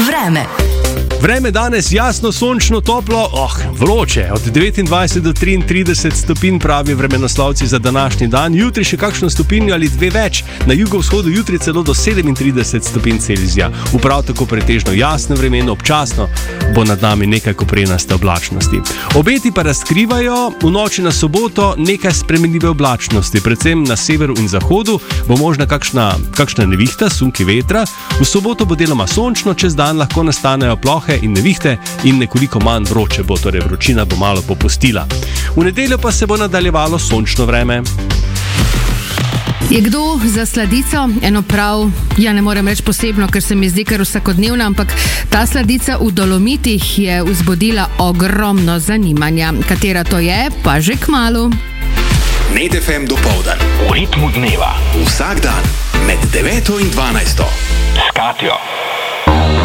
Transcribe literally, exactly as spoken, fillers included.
Vreme. Vreme danes jasno, sončno, toplo, oh, vroče. Od devetindvajset do triintrideset stopinj pravi vremenoslovci za današnji dan. Jutri še kakšno stopinjo ali dve več. Na jugovzhodu jutri celo do sedemintrideset stopinj Celzija. V prav tako pretežno jasno vremeno, občasno bo nad nami nekaj koprenaste oblačnosti. Obeti pa razkrivajo v noči na soboto nekaj spremenljive oblačnosti. Predvsem na severu in zahodu bo možna kakšna, kakšna nevihta, sunki vetra. V soboto bo deloma sončno, čez dan lahko nastanejo plohe in nevihte in nekoliko manj vroče bo, torej vročina bo malo popustila. V nedeljo pa se bo nadaljevalo sončno vreme. Je kdo za sladico? Eno prav, ja ne morem reči posebno, ker se mi zdi kar vsakodnevna, ampak ta sladica v Dolomitih je vzbudila ogromno zanimanja. Katera to je, pa že kmalu. Med ef em dopoldan. V ritmu dneva. Vsak dan med deveto in dvanajsto. S Katjo.